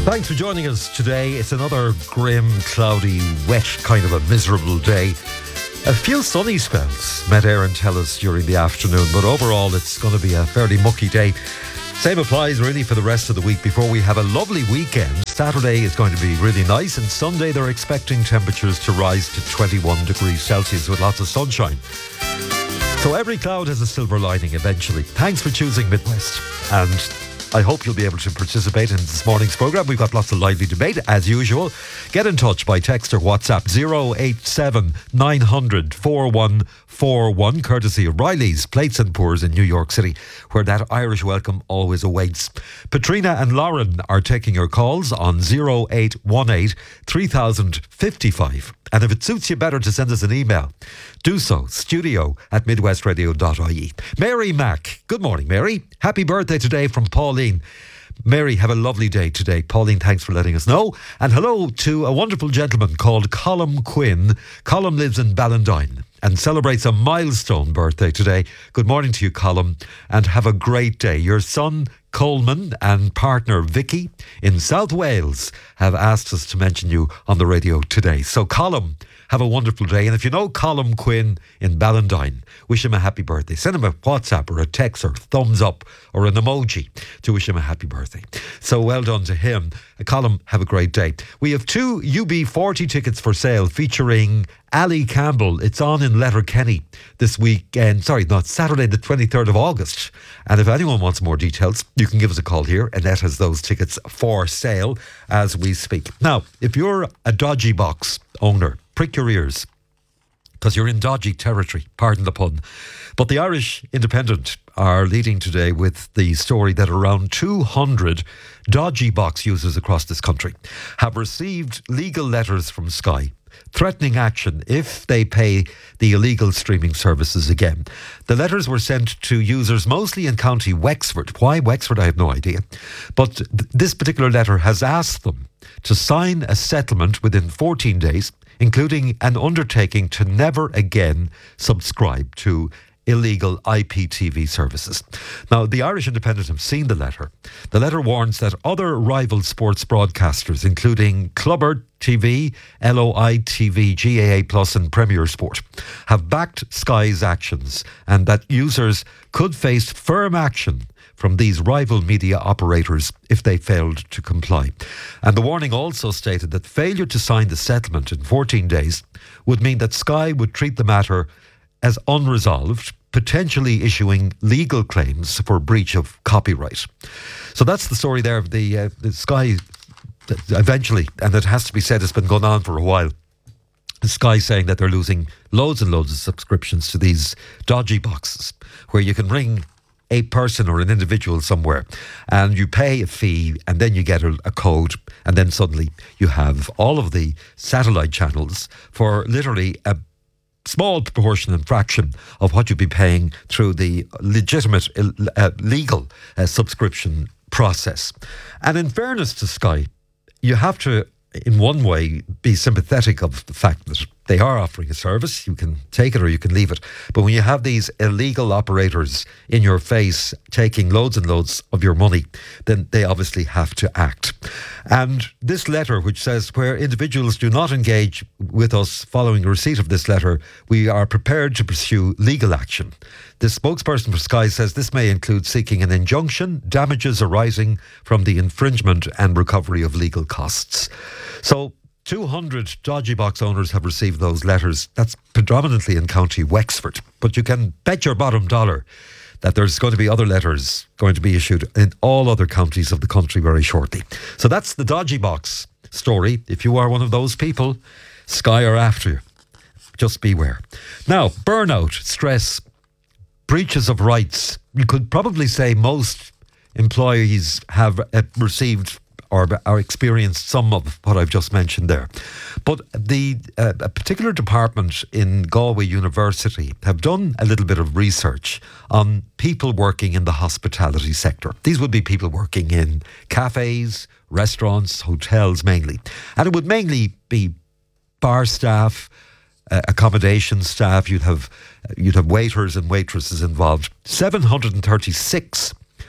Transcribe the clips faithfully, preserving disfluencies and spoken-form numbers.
Thanks for joining us today. It's another grim, cloudy, wet, kind of a miserable day. A few sunny spells, Met Éireann tell us during the afternoon, but overall it's going to be a fairly mucky day. Same applies really for the rest of the week before we have a lovely weekend. Saturday is going to be really nice, and Sunday they're expecting temperatures to rise to twenty-one degrees Celsius with lots of sunshine. So every cloud has a silver lining eventually. Thanks for choosing Midwest, and I hope you'll be able to participate in this morning's programme. We've got lots of lively debate, as usual. Get in touch by text or WhatsApp zero eight seven nine hundred four one four one, courtesy of Riley's Plates and Pours in New York City, where that Irish welcome always awaits. Patrina and Lauren are taking your calls on zero eight one eight three thousand fifty-five. And if it suits you better to send us an email, do so, studio at midwestradio dot I E. Mary Mack. Good morning, Mary. Happy birthday today from Pauline. Mary, have a lovely day today. Pauline, thanks for letting us know. And hello to a wonderful gentleman called Colm Quinn. Colm lives in Ballandine and celebrates a milestone birthday today. Good morning to you, Colm, and have a great day. Your son, Coleman, and partner Vicky in South Wales have asked us to mention you on the radio today. So, Colm, have a wonderful day. And if you know Colm Quinn in Ballandine, wish him a happy birthday. Send him a WhatsApp or a text or a thumbs up or an emoji to wish him a happy birthday. So well done to him. Colm, have a great day. We have two U B forty tickets for sale featuring Ali Campbell. It's on in Letterkenny this weekend. Sorry, not Saturday, the twenty-third of August. And if anyone wants more details, you can give us a call here. Annette has those tickets for sale as we speak. Now, if you're a dodgy box owner, prick your ears, because you're in dodgy territory, pardon the pun. But the Irish Independent are leading today with the story that around two hundred dodgy box users across this country have received legal letters from Sky threatening action if they pay the illegal streaming services again. The letters were sent to users mostly in County Wexford. Why Wexford, I have no idea. But th- this particular letter has asked them to sign a settlement within fourteen days, including an undertaking to never again subscribe to illegal I P T V services. Now, the Irish Independent have seen the letter. The letter warns that other rival sports broadcasters, including Clubbert T V, L O I T V, G A A Plus and Premier Sport, have backed Sky's actions, and that users could face firm action from these rival media operators if they failed to comply. And the warning also stated that failure to sign the settlement in fourteen days would mean that Sky would treat the matter as unresolved, potentially issuing legal claims for breach of copyright. So that's the story there of the, uh, the Sky, eventually, and it has to be said, it's been going on for a while. Sky saying that they're losing loads and loads of subscriptions to these dodgy boxes where you can ring a person or an individual somewhere and you pay a fee and then you get a, a code, and then suddenly you have all of the satellite channels for literally a small proportion and fraction of what you'd be paying through the legitimate uh, legal uh, subscription process. And in fairness to Sky, you have to, in one way, be sympathetic of the fact that they are offering a service. You can take it or you can leave it. But when you have these illegal operators in your face taking loads and loads of your money, then they obviously have to act. And this letter, which says, where individuals do not engage with us following receipt of this letter, we are prepared to pursue legal action. The spokesperson for Sky says this may include seeking an injunction, damages arising from the infringement and recovery of legal costs. So two hundred dodgy box owners have received those letters. That's predominantly in County Wexford. But you can bet your bottom dollar that there's going to be other letters going to be issued in all other counties of the country very shortly. So that's the dodgy box story. If you are one of those people, Sky are after you. Just beware. Now, burnout, stress, breaches of rights. You could probably say most employees have uh, received or, or experienced some of what I've just mentioned there. But the uh, a particular department in Galway University have done a little bit of research on people working in the hospitality sector. These would be people working in cafes, restaurants, hotels mainly. And it would mainly be bar staff, uh, accommodation staff. You'd have, you'd have waiters and waitresses involved. seven hundred thirty-six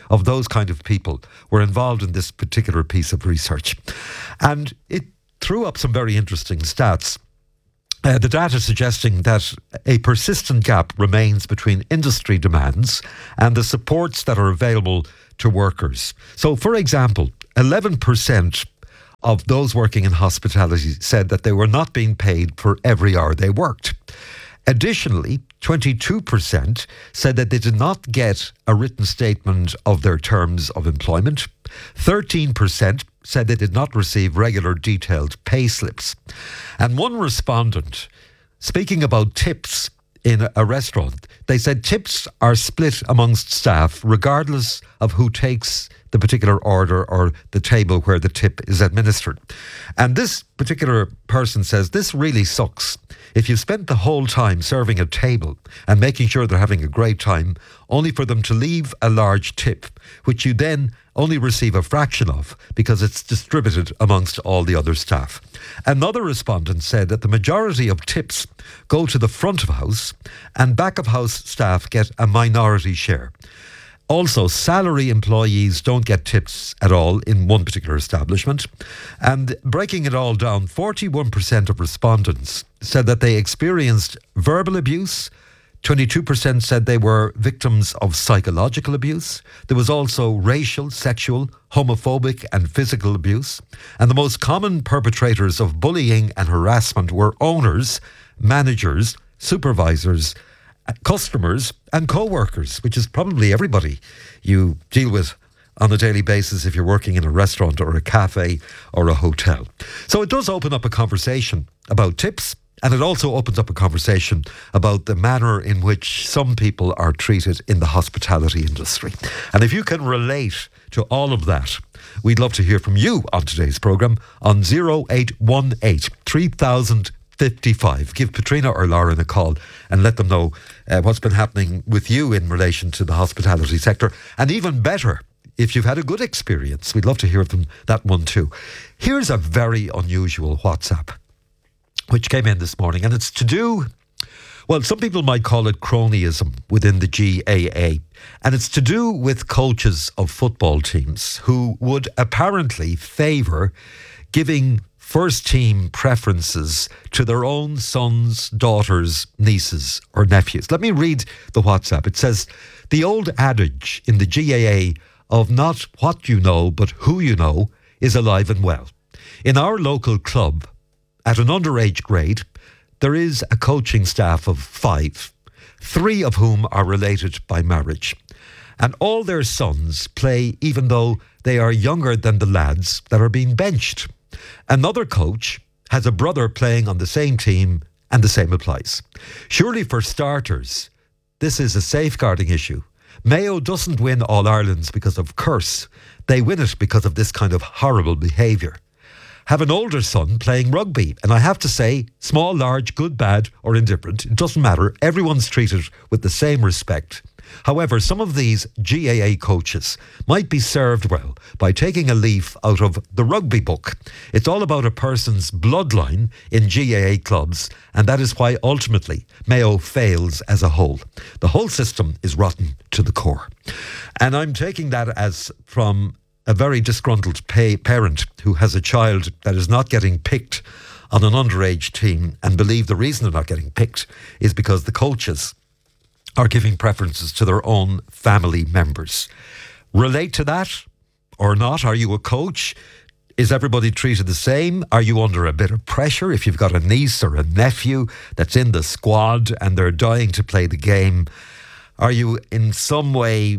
of those kind of people were involved in this particular piece of research. And it threw up some very interesting stats. Uh, the data suggesting that a persistent gap remains between industry demands and the supports that are available to workers. So, for example, eleven percent of those working in hospitality said that they were not being paid for every hour they worked. Additionally, twenty-two percent said that they did not get a written statement of their terms of employment. thirteen percent said they did not receive regular detailed pay slips. And one respondent, speaking about tips in a restaurant, they said tips are split amongst staff regardless of who takes the particular order or the table where the tip is administered. And this particular person says this really sucks. If you spent the whole time serving a table and making sure they're having a great time, only for them to leave a large tip, which you then only receive a fraction of because it's distributed amongst all the other staff. Another respondent said that the majority of tips go to the front of house and back of house staff get a minority share. Also, salary employees don't get tips at all in one particular establishment. And breaking it all down, forty-one percent of respondents said that they experienced verbal abuse. twenty-two percent said they were victims of psychological abuse. There was also racial, sexual, homophobic and physical abuse. And the most common perpetrators of bullying and harassment were owners, managers, supervisors, customers and co-workers, which is probably everybody you deal with on a daily basis if you're working in a restaurant or a cafe or a hotel. So it does open up a conversation about tips, and it also opens up a conversation about the manner in which some people are treated in the hospitality industry. And if you can relate to all of that, we'd love to hear from you on today's programme on oh eight one eight, three thousand fifty-five. Give Patrina or Lauren a call and let them know uh, what's been happening with you in relation to the hospitality sector. And even better, if you've had a good experience, we'd love to hear from that one too. Here's a very unusual WhatsApp which came in this morning, and it's to do, well, some people might call it cronyism within the G A A, and it's to do with coaches of football teams who would apparently favour giving first team preferences to their own sons, daughters, nieces or nephews. Let me read the WhatsApp. It says, the old adage in the G A A of not what you know but who you know is alive and well. In our local club, at an underage grade, there is a coaching staff of five, three of whom are related by marriage. And all their sons play even though they are younger than the lads that are being benched. Another coach has a brother playing on the same team, and the same applies. Surely for starters, this is a safeguarding issue. Mayo doesn't win All-Irelands because of curse. They win it because of this kind of horrible behaviour. Have an older son playing rugby, and I have to say, small, large, good, bad or indifferent, it doesn't matter. Everyone's treated with the same respect. However, some of these G A A coaches might be served well by taking a leaf out of the rugby book. It's all about a person's bloodline in G A A clubs, and that is why ultimately Mayo fails as a whole. The whole system is rotten to the core. And I'm taking that as from a very disgruntled pay parent who has a child that is not getting picked on an underage team, and believe the reason they're not getting picked is because the coaches are giving preferences to their own family members. Relate to that or not? Are you a coach? Is everybody treated the same? Are you under a bit of pressure if you've got a niece or a nephew that's in the squad and they're dying to play the game? Are you in some way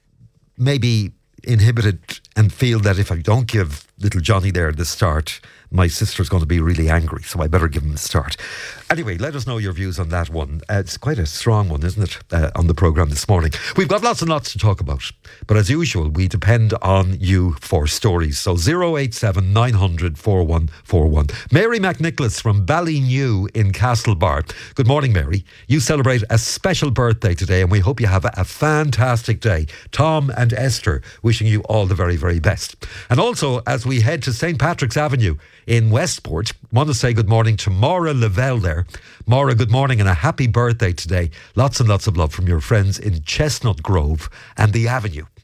maybe inhibited and feel that if I don't give little Johnny there the start, my sister's going to be really angry, so I better give him the start. Anyway, let us know your views on that one. Uh, it's quite a strong one, isn't it, uh, on the programme this morning. We've got lots and lots to talk about, but as usual, we depend on you for stories. So oh eight seven, nine hundred, four one four one. Mary McNicholas from Ballynew in Castlebar. Good morning, Mary. You celebrate a special birthday today, and we hope you have a, a fantastic day. Tom and Esther wishing you all the very, very best. And also, as we head to Saint Patrick's Avenue in Westport, want to say good morning to Maura Lavelle there. Maura, good morning and a happy birthday today. Lots and lots of love from your friends in Chestnut Grove and the Avenue.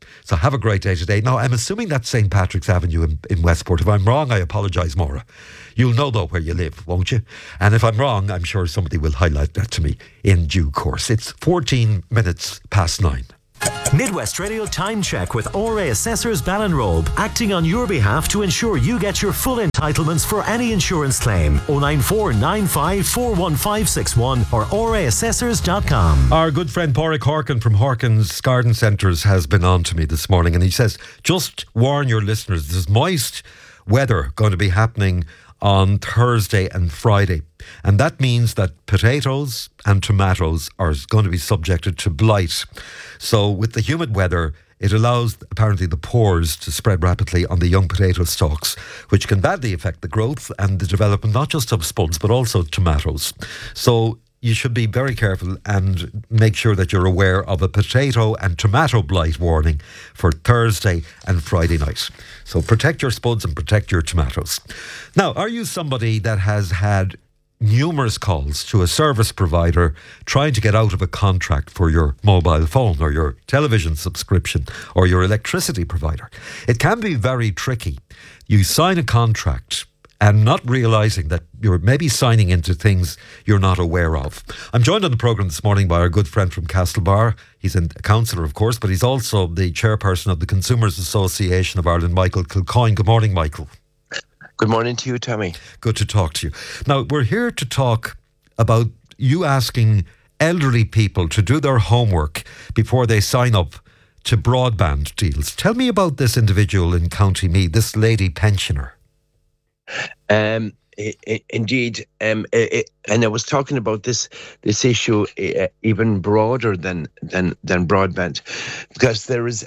So have a great day today. Now, I'm assuming that's Saint Patrick's Avenue in, in Westport. If I'm wrong, I apologise, Maura. You'll know, though, where you live, won't you? And if I'm wrong, I'm sure somebody will highlight that to me in due course. It's fourteen minutes past nine. Midwest Radio Time Check with O R A Assessors Ballinrobe, acting on your behalf to ensure you get your full entitlements for any insurance claim. oh nine four nine five four one five six one or O R A assessors dot com. Our good friend Pádraig Horkin from Horkin's Garden Centres has been on to me this morning, and he says, just warn your listeners, there's moist weather going to be happening on Thursday and Friday. And that means that potatoes and tomatoes are going to be subjected to blight. So with the humid weather, it allows apparently the pores to spread rapidly on the young potato stalks, which can badly affect the growth and the development not just of spuds but also tomatoes. So you should be very careful and make sure that you're aware of a potato and tomato blight warning for Thursday and Friday night. So protect your spuds and protect your tomatoes. Now, are you somebody that has had numerous calls to a service provider trying to get out of a contract for your mobile phone or your television subscription or your electricity provider? It can be very tricky. You sign a contract and not realising that you're maybe signing into things you're not aware of. I'm joined on the programme this morning by our good friend from Castlebar. He's a councillor, of course, but he's also the chairperson of the Consumers Association of Ireland, Michael Kilcoyne. Good morning, Michael. Good morning to you, Tommy. Good to talk to you. Now, we're here to talk about you asking elderly people to do their homework before they sign up to broadband deals. Tell me about this individual in County Meath, this lady pensioner. Um, I, I, indeed, um, I, I, and I was talking about this this issue uh, even broader than than than broadband, because there is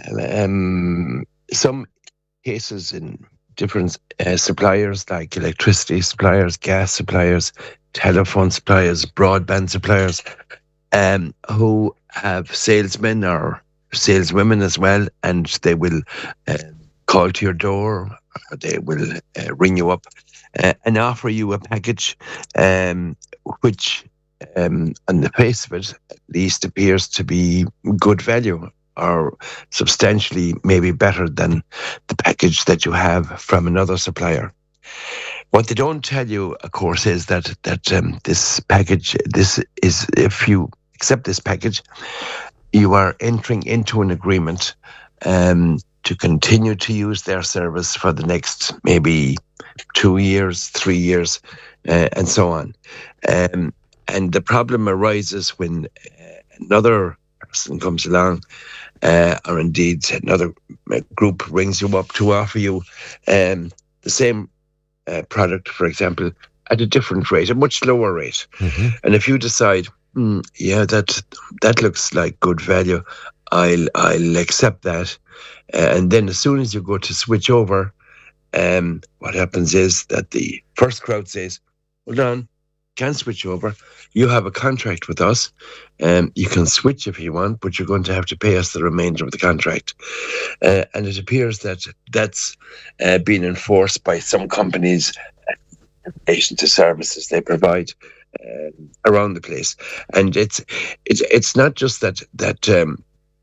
um, some cases in different uh, suppliers like electricity suppliers, gas suppliers, telephone suppliers, broadband suppliers, um, who have salesmen or saleswomen as well, and they will uh, call to your door. They will uh, ring you up uh, and offer you a package um, which, um, on the face of it, at least appears to be good value or substantially maybe better than the package that you have from another supplier. What they don't tell you, of course, is that that um, this package, this is, if you accept this package, you are entering into an agreement um, to continue to use their service for the next maybe two years, three years, uh, and so on. Um, and the problem arises when uh, another person comes along, uh, or indeed another group rings you up to offer you um, the same uh, product, for example, at a different rate, a much lower rate. Mm-hmm. And if you decide, mm, yeah, that that looks like good value, I'll I'll accept that. Uh, and then as soon as you go to switch over, um, what happens is that the first crowd says, hold on, can't switch over. You have a contract with us. Um, you can switch if you want, but you're going to have to pay us the remainder of the contract. Uh, and it appears that that's uh, being enforced by some companies in relation to services they provide uh, around the place. And it's it's it's not just that that um,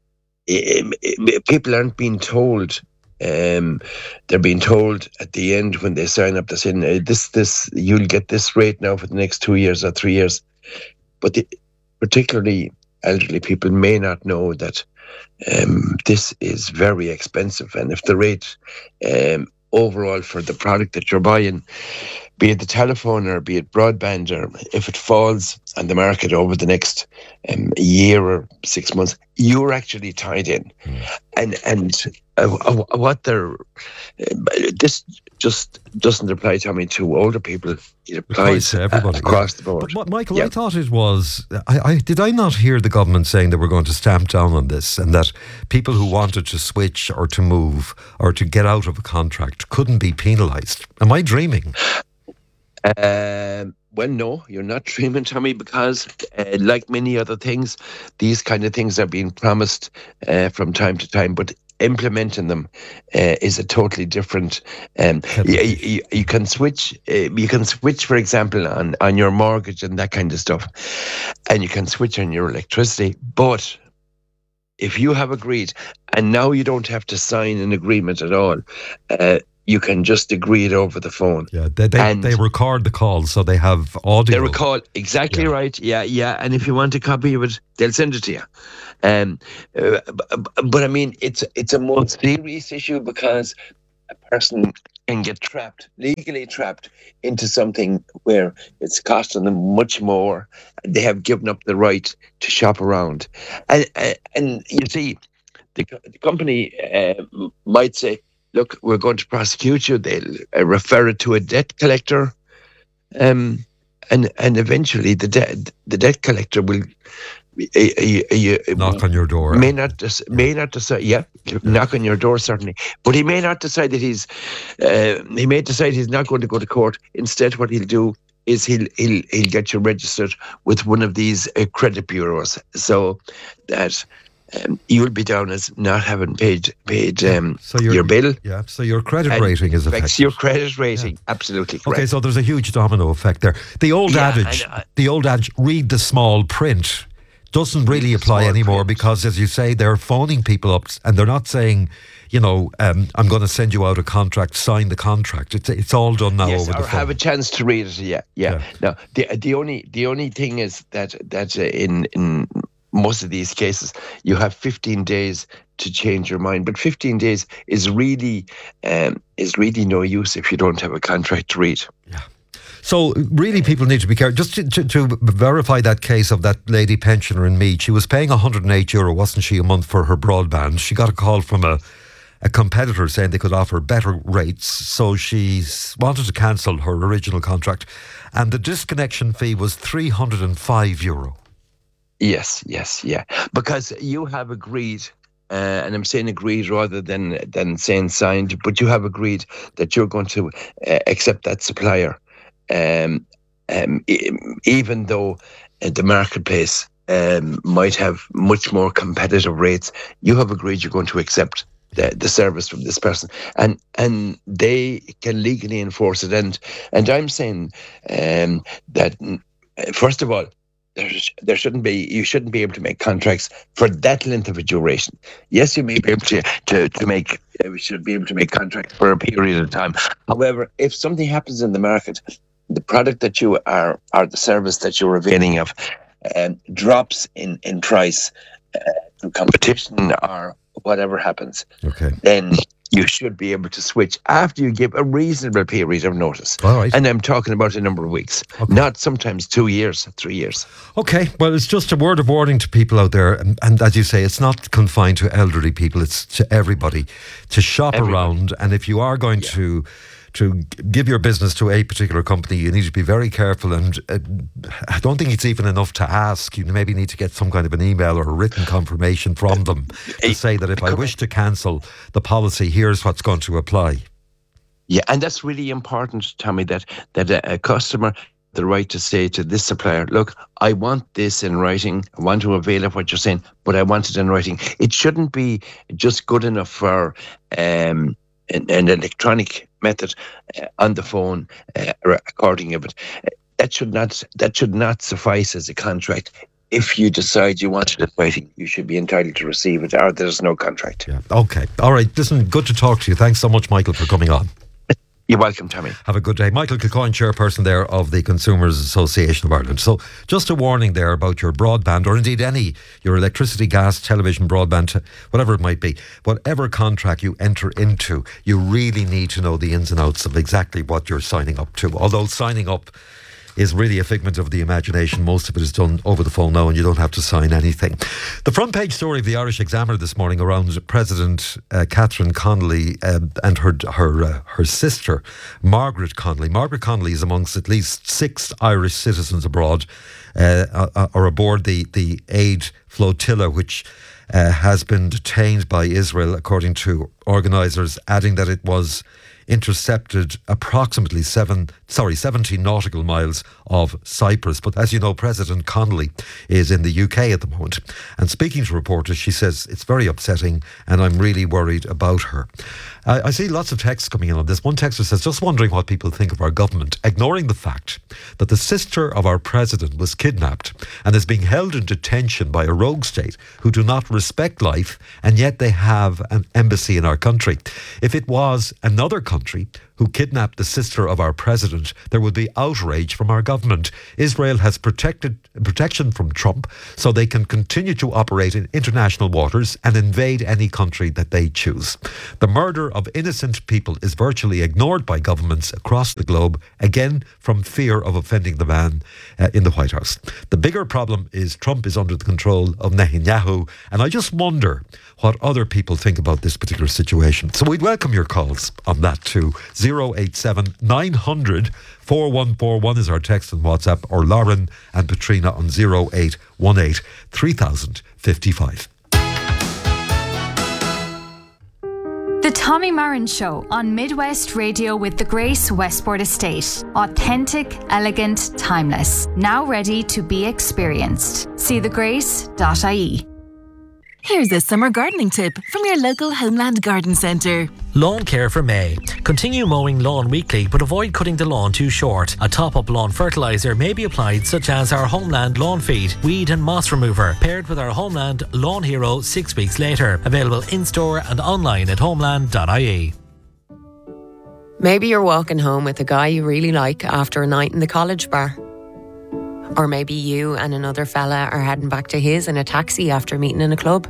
it, it, people aren't being told. Um, they're being told at the end when they sign up, they're saying, this, this, you'll get this rate now for the next two years or three years. But the, particularly elderly people may not know that um, this is very expensive. And if the rate um, overall for the product that you're buying, be it the telephone or be it broadband, or if it falls on the market over the next um, year or six months, you're actually tied in. Mm. And and uh, what they're uh, this just doesn't apply, Tommy, to older people. It applies to everybody, across yeah. the board. But Michael, yeah. I thought it was. I, I did I not hear the government saying that we're going to stamp down on this, and that people who wanted to switch or to move or to get out of a contract couldn't be penalised? Am I dreaming? Um, well, no, you're not dreaming, Tommy, because uh, like many other things, these kind of things are being promised uh, from time to time, but implementing them uh, is a totally different. Um, you, you, you can switch. Uh, you can switch, for example, on on your mortgage and that kind of stuff, and you can switch on your electricity, but if you have agreed, and now you don't have to sign an agreement at all, uh, you can just agree it over the phone. Yeah, they they, And they record the call, so they have audio. they recall exactly Yeah. right. Yeah, yeah. And if you want a copy of it, they'll send it to you. Um, uh, but, but I mean, it's it's a more serious issue because a person can get trapped, legally trapped, into something where it's costing them much more. They have given up the right to shop around, and and, and you see, the, co- the company uh, m- might say, "Look, we're going to prosecute you." They'll uh, refer it to a debt collector, um, and and eventually the debt the debt collector will. Uh, uh, uh, knock on your door. may not dec- may not decide. Yeah, knock on your door certainly, but he may not decide that he's. Uh, he may decide he's not going to go to court. Instead, what he'll do is he'll he'll he'll get you registered with one of these uh, credit bureaus, so that um, you'll be down as not having paid paid um, So your- your bill. Yeah, so your credit and rating is affects affected. your credit rating. Absolutely correct. Okay, so there's a huge domino effect there. The old Yeah, adage, and, uh, the old adage, read the small print, doesn't really the apply small anymore print. because, as you say, they're phoning people up and they're not saying, you know, um, I'm going to send you out a contract, sign the contract. It's it's all done now Yes, over the or phone. have a chance to read it. Yeah, yeah. Yeah. Now, the the only the only thing is that that uh, in in most of these cases, you have fifteen days to change your mind. But fifteen days is really um, is really no use if you don't have a contract to read. So really people need to be careful. Just to, to, to verify that case of that lady pensioner in Meath, she was paying one hundred eight euro, wasn't she, a month for her broadband. She got a call from a, a competitor saying they could offer better rates. So she s- wanted to cancel her original contract. And the disconnection fee was three hundred five euro. Yes, yes, yeah. Because you have agreed, uh, and I'm saying agreed rather than than saying signed, but you have agreed that you're going to uh, accept that supplier, um, um, e- even though uh, the marketplace um, might have much more competitive rates. You have agreed you're going to accept the, the service from this person, and and they can legally enforce it. And and I'm saying um, that mm, uh, first of all, there, sh- there shouldn't be you shouldn't be able to make contracts for that length of a duration. Yes, you may be able to to, to make uh, we should be able to make contracts for a period of time. However, if something happens in the market, the product that you are or the service that you're availing of um, drops in in price uh, through competition or whatever happens, Okay. then you should be able to switch after you give a reasonable period of notice. All right. And I'm talking about a number of weeks, not sometimes two years, three years. Okay, well, it's just a word of warning to people out there. And, and as you say, it's not confined to elderly people, it's to everybody to shop Everybody. around. And if you are going to to give your business to a particular company, you need to be very careful. And uh, I don't think it's even enough to ask. You maybe need to get some kind of an email or a written confirmation from them to say that if I wish to cancel the policy, here's what's going to apply. Yeah, and that's really important, Tommy, that, that a, a customer the right to say to this supplier, look, I want this in writing. I want to avail of what you're saying, but I want it in writing. It shouldn't be just good enough for um, an, an electronic method uh, on the phone, uh, recording of it. That should not that should not suffice as a contract. If you decide you want it in writing, you should be entitled to receive it, or there's no contract. Yeah. Okay. All right. Listen, good to talk to you. Thanks so much, Michael, for coming on. You're welcome, Tommy. Have a good day. Michael Kilcoyne, chairperson there of the Consumers Association of Ireland. So just a warning there about your broadband, or indeed any, your electricity, gas, television, broadband, whatever it might be, whatever contract you enter into, you really need to know the ins and outs of exactly what you're signing up to. Although signing up is really a figment of the imagination. Most of it is done over the phone now and you don't have to sign anything. The front page story of the Irish Examiner this morning around President uh, Catherine Connolly uh, and her her uh, her sister, Margaret Connolly. Margaret Connolly is amongst at least six Irish citizens abroad uh, uh, or aboard the, the aid flotilla, which uh, has been detained by Israel, according to organisers, adding that it was intercepted approximately seven, sorry, seventy nautical miles of Cyprus. But as you know, President Connolly is in the U K at the moment. And speaking to reporters, she says it's very upsetting and I'm really worried about her. Uh, I see lots of texts coming in on this. One texter says, just wondering what people think of our government, ignoring the fact that the sister of our president was kidnapped and is being held in detention by a rogue state who do not respect life, and yet they have an embassy in our country. If it was another country who kidnapped the sister of our president, there would be outrage from our government. Israel has protected protection from Trump so they can continue to operate in international waters and invade any country that they choose. The murder of innocent people is virtually ignored by governments across the globe, again from fear of offending the man uh, in the White House. The bigger problem is Trump is under the control of Netanyahu, and I just wonder what other people think about this particular situation. So we'd welcome your calls on that too. zero eight seven nine hundred four one four one is our text and WhatsApp, or Lauren and Patrina on zero eight one eight three thousand fifty-five. The Tommy Marin Show on Midwest Radio with the Grace Westport Estate. Authentic, elegant, timeless. Now ready to be experienced. See the grace dot I E. Here's a summer gardening tip from your local Homeland Garden Centre. Lawn care for May. Continue mowing lawn weekly, but avoid cutting the lawn too short. A top-up lawn fertiliser may be applied, such as our Homeland Lawn Feed, Weed and Moss Remover, paired with our Homeland Lawn Hero six weeks later. Available in-store and online at homeland dot I E. Maybe you're walking home with a guy you really like after a night in the college bar. Or maybe you and another fella are heading back to his in a taxi after meeting in a club.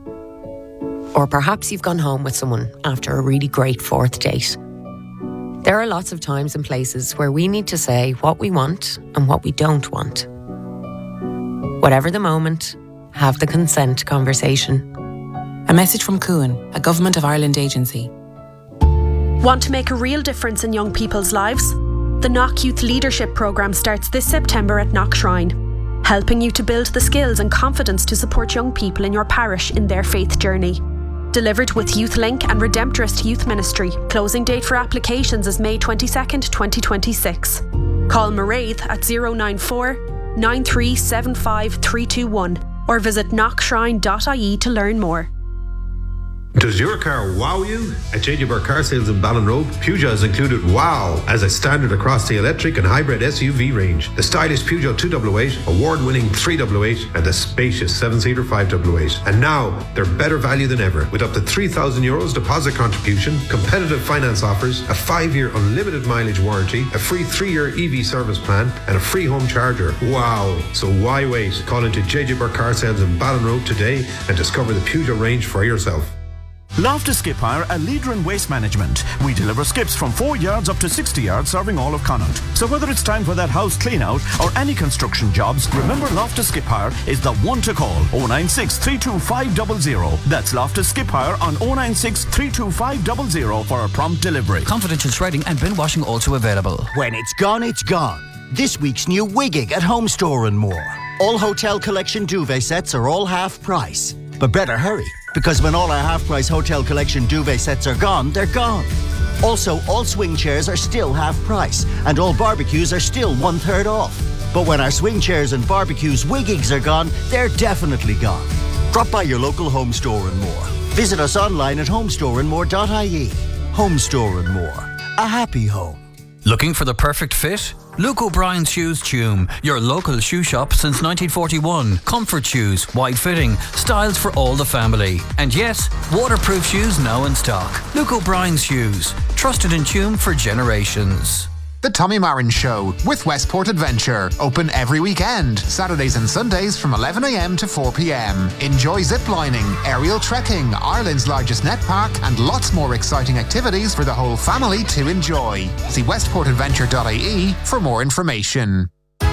Or perhaps you've gone home with someone after a really great fourth date. There are lots of times and places where we need to say what we want and what we don't want. Whatever the moment, have the consent conversation. A message from Cuan, a Government of Ireland agency. Want to make a real difference in young people's lives? The Knock Youth Leadership Programme starts this September at Knock Shrine, helping you to build the skills and confidence to support young people in your parish in their faith journey. Delivered with YouthLink and Redemptorist Youth Ministry. Closing date for applications is May twenty-second, twenty twenty-six. Call Mairead at zero nine four nine three seven five three two one or visit knock shrine dot I E to learn more. Does your car wow you? At J J Burke Car Sales in Ballinrobe, Peugeot has included wow as a standard across the electric and hybrid S U V range. The stylish Peugeot two oh eight, award-winning three oh eight, and the spacious seven-seater five oh eight. And now, they're better value than ever, with up to three thousand euros deposit contribution, competitive finance offers, a five-year unlimited mileage warranty, a free three-year E V service plan, and a free home charger. Wow! So why wait? Call into J J Burke Car Sales in Ballinrobe today and discover the Peugeot range for yourself. Loftus Skip Hire, a leader in waste management. We deliver skips from four yards up to sixty yards, serving all of Connaught. So whether it's time for that house clean out or any construction jobs, remember Loftus Skip Hire is the one to call. oh nine six, three two five zero zero. That's Loftus Skip Hire on oh nine six, three two five zero zero for a prompt delivery. Confidential shredding and bin washing also available. When it's gone, it's gone. This week's new Wiggig at Home Store and More. All Hotel Collection duvet sets are all half price. But better hurry, because when all our half-price Hotel Collection duvet sets are gone, they're gone. Also, all swing chairs are still half price, and all barbecues are still one-third off. But when our swing chairs and barbecues Wiggigs are gone, they're definitely gone. Drop by your local Home Store and More. Visit us online at home store and more dot I E. Home Store and More. A happy home. Looking for the perfect fit? Luke O'Brien's Shoes Tume, your local shoe shop since nineteen forty-one. Comfort shoes, wide fitting, styles for all the family. And yes, waterproof shoes now in stock. Luke O'Brien's Shoes, trusted in Tume for generations. The Tommy Marin Show with Westport Adventure. Open every weekend, Saturdays and Sundays from eleven a m to four p m. Enjoy ziplining, aerial trekking, Ireland's largest net park, and lots more exciting activities for the whole family to enjoy. See westport adventure dot I E for more information.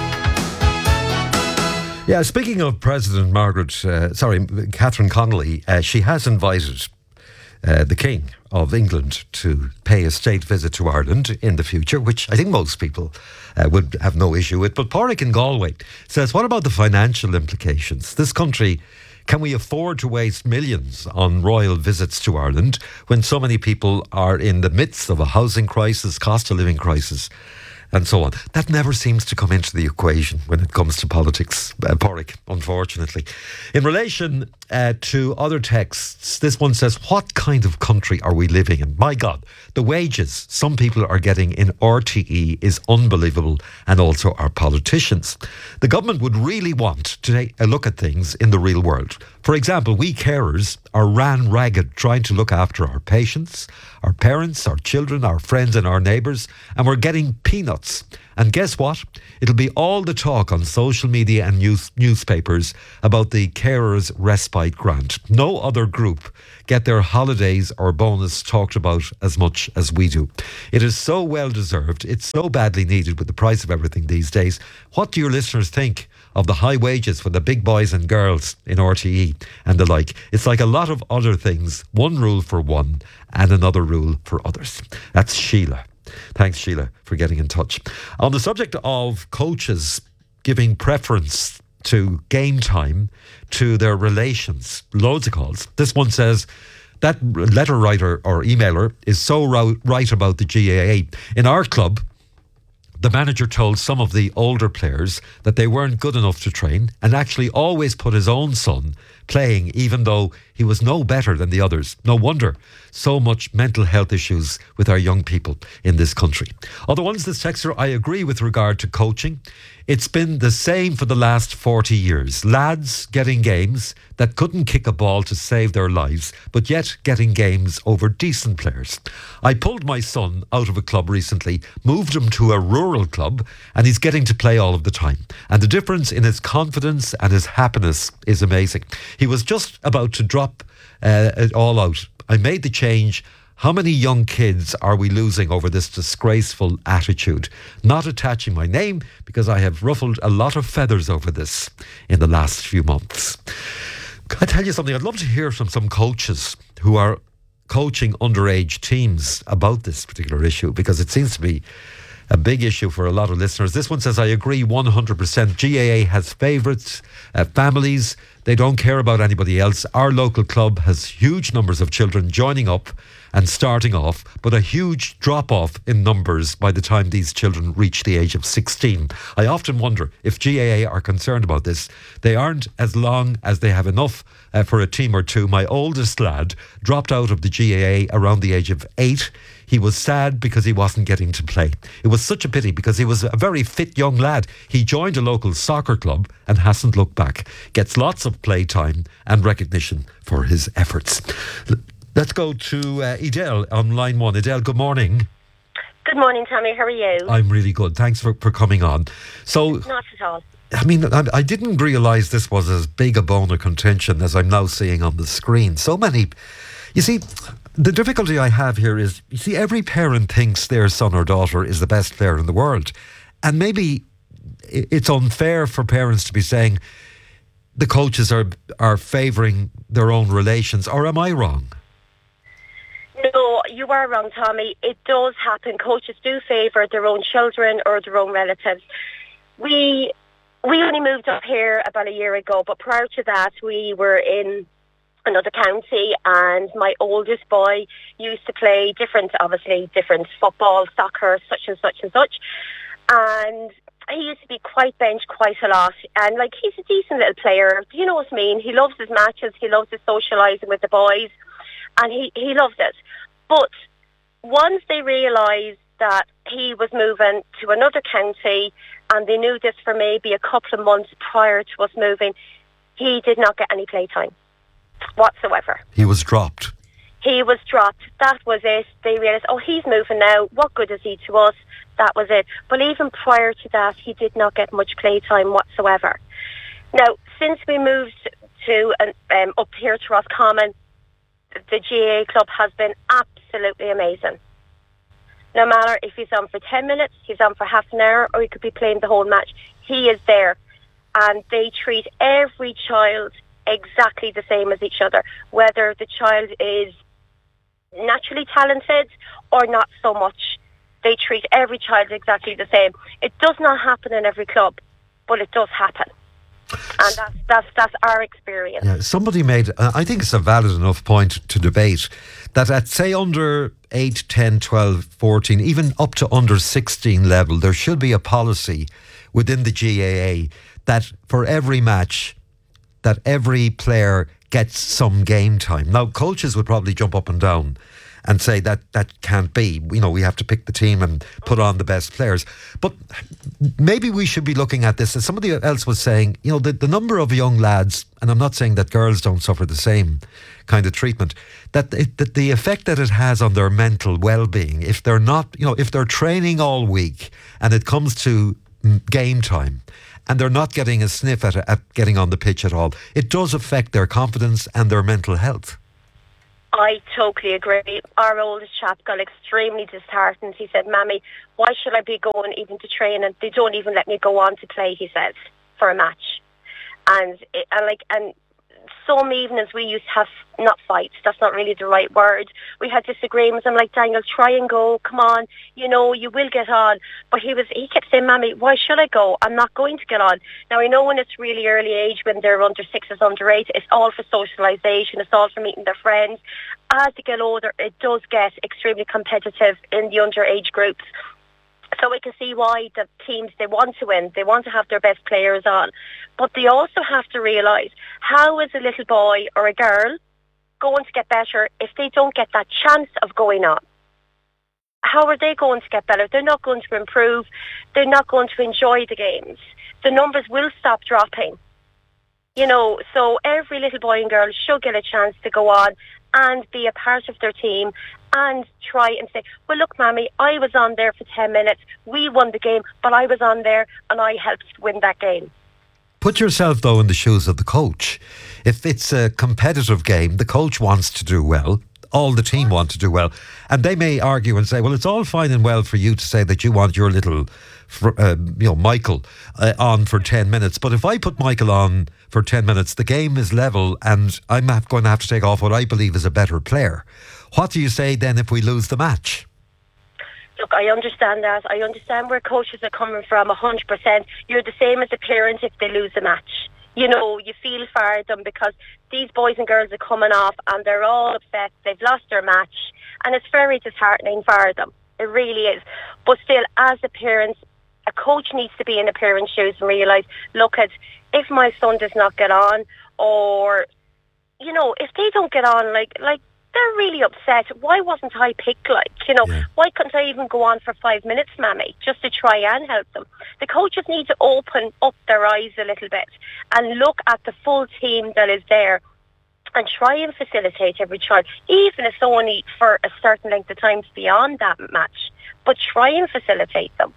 Yeah, speaking of President Margaret, uh, sorry, Catherine Connolly, uh, she has invited Uh, the King of England to pay a state visit to Ireland in the future, which I think most people uh, would have no issue with. But Pádraig in Galway says, what about the financial implications? This country Can we afford to waste millions on royal visits to Ireland when so many people are in the midst of a housing crisis, cost of living crisis, and so on? That never seems to come into the equation when it comes to politics, uh, Porrick, unfortunately. In relation uh, to other texts, this one says, what kind of country are we living in? My God, the wages some people are getting in R T E is unbelievable, and also our politicians. The government would really want to take a look at things in the real world. For example, we carers are ran ragged trying to look after our patients, our parents, our children, our friends and our neighbours, and we're getting peanuts. And guess what? It'll be all the talk on social media and news, newspapers about the carers respite grant. No other group get their holidays or bonus talked about as much as we do. It is so well deserved. It's so badly needed with the price of everything these days. What do your listeners think of the high wages for the big boys and girls in R T E and the like? It's like a lot of other things. One rule for one and another rule for others. That's Sheila. Thanks, Sheila, for getting in touch. On the subject of coaches giving preference to game time to their relations, loads of calls. This one says, that letter writer or emailer is so right about the G A A. In our club, the manager told some of the older players that they weren't good enough to train and actually always put his own son playing even though he was no better than the others. No wonder so much mental health issues with our young people in this country. Other ones, this texter, I agree with regard to coaching. It's been the same for the last forty years. Lads getting games that couldn't kick a ball to save their lives, but yet getting games over decent players. I pulled my son out of a club recently, moved him to a rural club, and he's getting to play all of the time. And the difference in his confidence and his happiness is amazing. He was just about to drop uh, it all out. I made the change. How many young kids are we losing over this disgraceful attitude? Not attaching my name because I have ruffled a lot of feathers over this in the last few months. Can I tell you something? I'd love to hear from some coaches who are coaching underage teams about this particular issue, because it seems to be a big issue for a lot of listeners. This one says, I agree one hundred percent. G A A has favourites, uh, families. They don't care about anybody else. Our local club has huge numbers of children joining up and starting off, but a huge drop-off in numbers by the time these children reach the age of sixteen. I often wonder if G A A are concerned about this. They aren't, as long as they have enough uh, for a team or two. My oldest lad dropped out of the G A A around the age of eight. He was sad because he wasn't getting to play. It was such a pity because he was a very fit young lad. He joined a local soccer club and hasn't looked back. Gets lots of play time and recognition for his efforts. Let's go to uh, Edel on line one. Edel, good morning. Good morning, Tommy. How are you? I'm really good. Thanks for, for coming on. So, not at all. I mean, I, I didn't realise this was as big a bone of contention as I'm now seeing on the screen. So many... You see, the difficulty I have here is, you see, every parent thinks their son or daughter is the best player in the world. And maybe it's unfair for parents to be saying the coaches are, are favouring their own relations. Or am I wrong? No, you are wrong, Tommy. It does happen. Coaches do favour their own children or their own relatives. We we only moved up here about a year ago, but prior to that, we were in another county, and my oldest boy used to play different, obviously, different football, soccer, such and such and such. And he used to be quite benched quite a lot. And, like, he's a decent little player. Do you know what I mean? He loves his matches. He loves his socialising with the boys. And he, he loves it. But once they realised that he was moving to another county, and they knew this for maybe a couple of months prior to us moving, he did not get any playtime whatsoever. He was dropped. He was dropped. That was it. They realised, oh, he's moving now. What good is he to us? That was it. But even prior to that, he did not get much playtime whatsoever. Now, since we moved to um, up here to Roscommon, the G A A club has been absolutely amazing. No matter if he's on for ten minutes, he's on for half an hour, or he could be playing the whole match, he is there. And they treat every child exactly the same as each other, whether the child is naturally talented or not so much. They treat every child exactly the same. It does not happen in every club, but it does happen. And that's that's that's our experience. Yeah, somebody made, uh, I think it's a valid enough point to debate, that at, say, under eight, ten, twelve, fourteen, even up to under sixteen level, there should be a policy within the G A A that for every match, that every player gets some game time. Now, coaches would probably jump up and down and say that that can't be. You know, we have to pick the team and put on the best players. But maybe we should be looking at this, as somebody else was saying, you know, the, the number of young lads, and I'm not saying that girls don't suffer the same kind of treatment, that, it, that the effect that it has on their mental well-being, if they're not, you know, if they're training all week and it comes to game time and they're not getting a sniff at, at getting on the pitch at all, it does affect their confidence and their mental health. I totally agree. Our oldest chap got extremely disheartened. He said, "Mammy, why should I be going even to train? And they don't even let me go on to play," he says, for a match. And, it, and like, and some evenings we used to have, not fights, that's not really the right word. We had disagreements. I'm like, "Daniel, try and go. Come on. You know, you will get on." But he was, he kept saying, "Mammy, why should I go? I'm not going to get on." Now, I know when it's really early age, when they're under sixes, under eight, it's all for socialisation. It's all for meeting their friends. As they get older, it does get extremely competitive in the underage groups. So we can see why the teams, they want to win. They want to have their best players on. But they also have to realise, how is a little boy or a girl going to get better if they don't get that chance of going on? How are they going to get better? They're not going to improve. They're not going to enjoy the games. The numbers will stop dropping. You know, so every little boy and girl should get a chance to go on and be a part of their team and try and say, "Well, look, Mammy, I was on there for ten minutes. We won the game, but I was on there and I helped win that game." Put yourself, though, in the shoes of the coach. If it's a competitive game, the coach wants to do well. All the team want to do well. And they may argue and say, well, it's all fine and well for you to say that you want your little, uh, you know, Michael uh, on for ten minutes. But if I put Michael on for ten minutes, the game is level and I'm going to have to take off what I believe is a better player. What do you say then if we lose the match? Look, I understand that. I understand where coaches are coming from, one hundred percent. You're the same as a parent if they lose a match. You know, you feel for them because these boys and girls are coming off and they're all upset. They've lost their match and it's very disheartening for them. It really is. But still, as a parent, a coach needs to be in a parent's shoes and realise, look, at if my son does not get on, or, you know, if they don't get on, like, like, they're really upset. Why wasn't I picked, like, you know, yeah. Why couldn't I even go on for five minutes, Mammy, just to try and help them? The coaches need to open up their eyes a little bit and look at the full team that is there and try and facilitate every child, even if it's only for a certain length of time beyond that match, but try and facilitate them.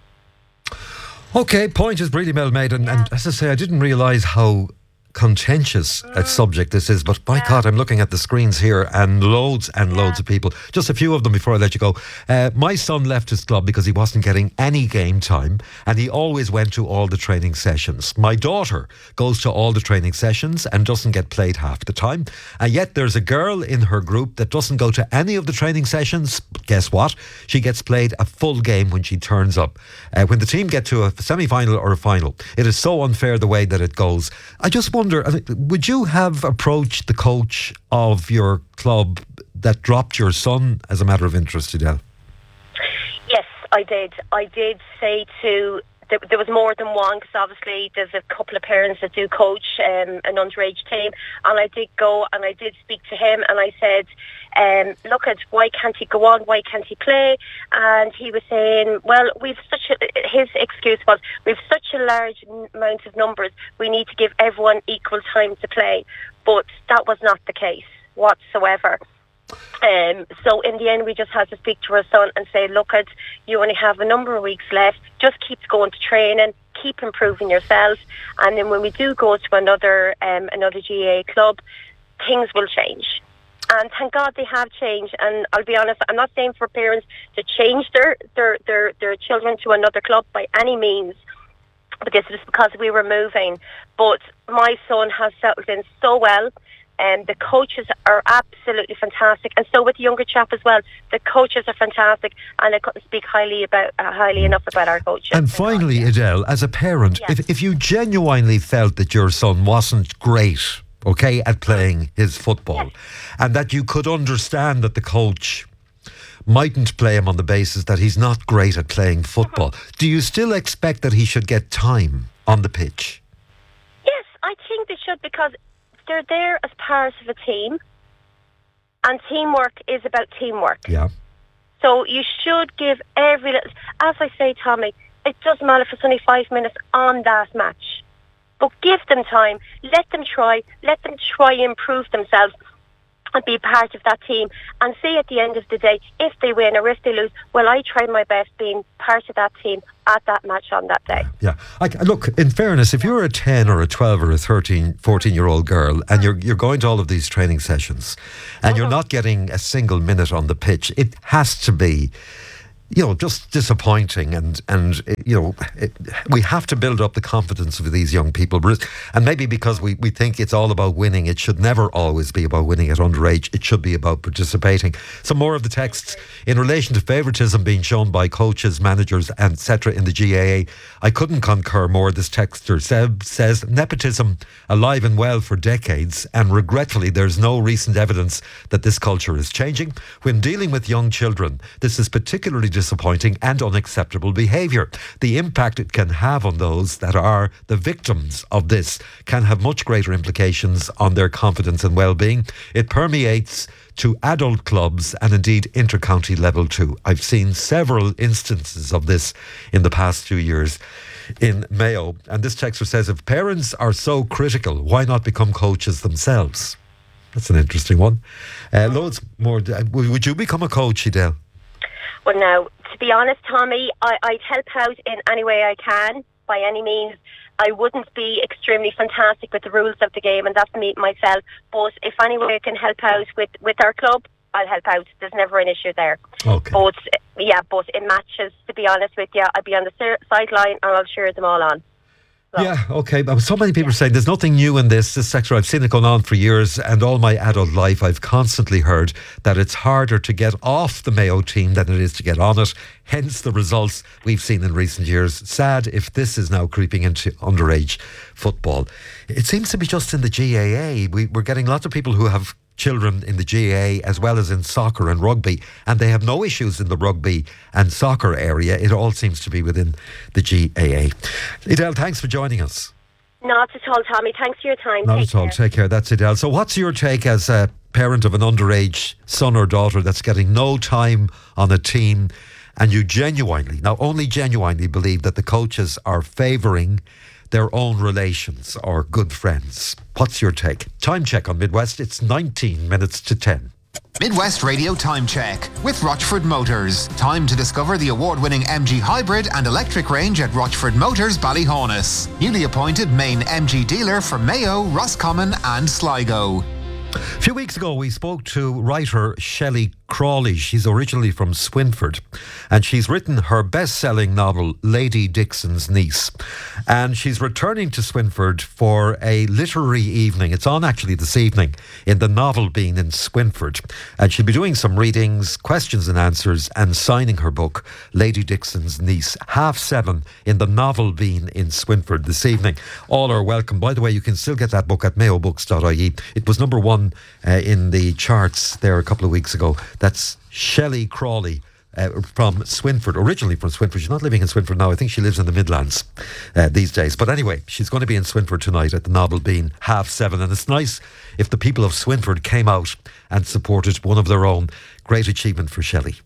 Okay, point is really well made, and, yeah. and as I say, I didn't realise how contentious mm. a subject this is, but by yeah. God, I'm looking at the screens here and loads and yeah. loads of people. Just a few of them before I let you go. Uh, my son left his club because he wasn't getting any game time and he always went to all the training sessions. My daughter goes to all the training sessions and doesn't get played half the time, and yet there's a girl in her group that doesn't go to any of the training sessions. But guess what? She gets played a full game when she turns up. Uh, when the team get to a semi-final or a final, it is so unfair the way that it goes. I just wonder, would you have approached the coach of your club that dropped your son as a matter of interest, Edel? Yes, I did. I did say to, there, there was more than one, because obviously there's a couple of parents that do coach um, an underage team, and I did go and I did speak to him and I said, um, look, at why can't he go on, why can't he play? And he was saying, well, we've such a, his excuse was, we've such a large amount of numbers, we need to give everyone equal time to play. But that was not the case whatsoever. Um, so in the end, we just had to speak to our son and say, look, at you only have a number of weeks left, just keep going to training, keep improving yourself, and then when we do go to another um, another G A A club, things will change. And thank God they have changed. And I'll be honest, I'm not saying for parents to change their, their, their, their children to another club by any means, but this is because we were moving. But my son has settled in so well. And the coaches are absolutely fantastic, and so with the younger chap as well. The coaches are fantastic, and I couldn't speak highly about uh, highly enough about our coaches. And finally, God, yeah. Adele, as a parent, yes. if if you genuinely felt that your son wasn't great, okay, at playing his football, yes. and that you could understand that the coach mightn't play him on the basis that he's not great at playing football, mm-hmm. do you still expect that he should get time on the pitch? Yes, I think they should, because they're there as part of a team, and teamwork is about teamwork. Yeah. So you should give every little... As I say, Tommy, it doesn't matter if it's only five minutes on that match. But give them time. Let them try. Let them try and improve themselves and be part of that team. And see at the end of the day, if they win or if they lose, well, I tried my best being part of that team at that match on that day. Yeah. I, look, in fairness, if you're a ten or a twelve or a thirteen, fourteen-year-old girl and you're you're going to all of these training sessions and mm-hmm. you're not getting a single minute on the pitch, it has to be, you know, just disappointing, and, and you know, it, we have to build up the confidence of these young people. And maybe because we, we think it's all about winning, it should never always be about winning at underage. It should be about participating. Some more of the texts in relation to favouritism being shown by coaches, managers, et cetera in the G A A. I couldn't concur more. This texter Seb says, nepotism alive and well for decades, and regretfully there's no recent evidence that this culture is changing. When dealing with young children, this is particularly disappointing and unacceptable behaviour. The impact it can have on those that are the victims of this can have much greater implications on their confidence and well-being. It permeates to adult clubs and indeed inter-county level too. I've seen several instances of this in the past two years in Mayo. And this texter says, if parents are so critical, why not become coaches themselves? That's an interesting one. Uh, loads more. Would you become a coach, Adele? Well, now, to be honest, Tommy, I, I'd help out in any way I can, by any means. I wouldn't be extremely fantastic with the rules of the game, and that's me, myself. But if any way I can help out with, with our club, I'll help out. There's never an issue there. Okay. But, yeah, but in matches, to be honest with you, I'd be on the sideline and I'll cheer them all on. So. Yeah, okay. But so many people are saying there's nothing new in this. This sector, I've seen it going on for years, and all my adult life I've constantly heard that it's harder to get off the Mayo team than it is to get on it. Hence the results we've seen in recent years. Sad if this is now creeping into underage football. It seems to be just in the G A A. We, we're getting lots of people who have children in the G A A as well as in soccer and rugby, and they have no issues in the rugby and soccer area. It all seems to be within the G A A. Adele, thanks for joining us. Not at all, Tommy. Thanks for your time. Not Take at all. care. Take care. That's Adele. So what's your take as a parent of an underage son or daughter that's getting no time on a team, and you genuinely, now only genuinely believe that the coaches are favouring their own relations or good friends? What's your take? Time check on Midwest. It's nineteen minutes to ten. Midwest Radio Time Check with Rochford Motors. Time to discover the award-winning M G Hybrid and Electric range at Rochford Motors, Ballyhonus. Newly appointed main M G dealer for Mayo, Roscommon and Sligo. A few weeks ago, we spoke to writer Shelley Crawley. She's originally from Swinford, and she's written her best-selling novel, Lady Dixon's Niece. And she's returning to Swinford for a literary evening. It's on actually this evening, in the Novel Bean in Swinford. And she'll be doing some readings, questions and answers, and signing her book, Lady Dixon's Niece. Half seven in the Novel Bean in Swinford this evening. All are welcome. By the way, you can still get that book at mayo books dot I E. It was number one uh, in the charts there a couple of weeks ago. That's Shelley Crawley uh, from Swinford, originally from Swinford. She's not living in Swinford now. I think she lives in the Midlands uh, these days. But anyway, she's going to be in Swinford tonight at the Novel Bean, half seven. And it's nice if the people of Swinford came out and supported one of their own. Great achievement for Shelley.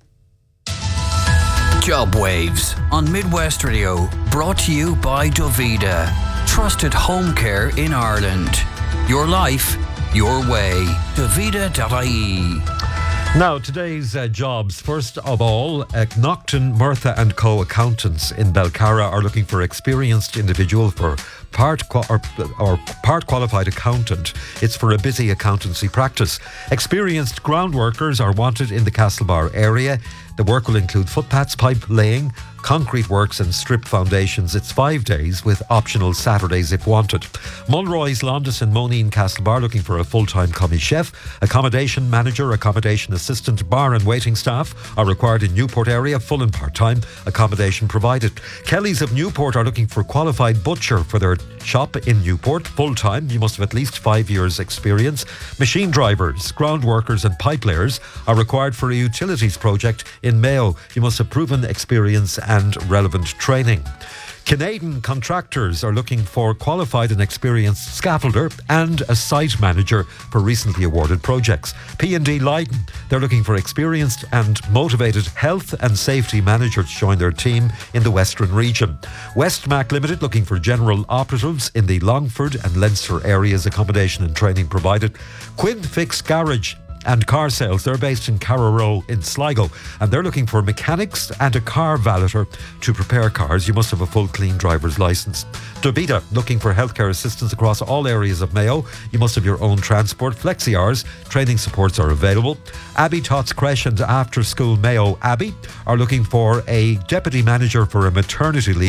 Job Waves on Midwest Radio, brought to you by Dovida. Trusted home care in Ireland. Your life, your way. Dovida dot I E. Now, today's uh, jobs. First of all, uh, Nocton, Murtha and Co. accountants in Belcarra are looking for experienced individual for part qua- or, or part qualified accountant. It's for a busy accountancy practice. Experienced ground workers are wanted in the Castlebar area. The work will include footpaths, pipe laying, concrete works and strip foundations. It's five days with optional Saturdays if wanted. Mulroy's, Londis and Moneen Castlebar looking for a full-time commis chef. Accommodation manager, accommodation assistant, bar and waiting staff are required in Newport area, full and part-time. Accommodation provided. Kelly's of Newport are looking for qualified butcher for their shop in Newport, full-time. You must have at least five years experience. Machine drivers, ground workers and pipe layers are required for a utilities project in Mayo. You must have proven experience and relevant training. Canadian contractors are looking for qualified and experienced scaffolder and a site manager for recently awarded projects. P and D Leiden, they're looking for experienced and motivated health and safety manager to join their team in the Western region. Westmac Limited looking for general operatives in the Longford and Leinster areas, accommodation and training provided. Quinn Fix Garage and car sales, they're based in Carrow in Sligo, and they're looking for mechanics and a car valeter to prepare cars. You must have a full clean driver's licence. Dobita looking for healthcare assistance across all areas of Mayo. You must have your own transport. Flexi hours, training supports are available. Abbey Tots Creche and After School Mayo Abbey are looking for a deputy manager for a maternity leave.